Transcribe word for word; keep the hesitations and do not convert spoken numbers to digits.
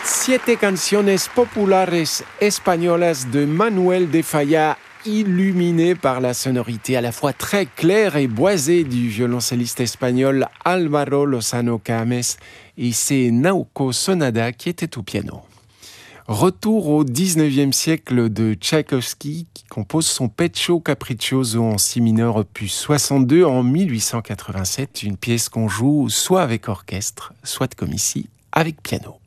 Siete canciones populares españolas de Manuel de Falla, illuminées par la sonorité à la fois très claire et boisée du violoncelliste espagnol Álvaro Lozano Cames, et c'est Naoko Sonada qui était au piano. Retour au dix-neuvième siècle de Tchaïkovski, qui compose son Peccio Capriccioso en si mineur opus soixante-deux en mille huit cent quatre-vingt-sept, une pièce qu'on joue soit avec orchestre, soit comme ici, avec piano.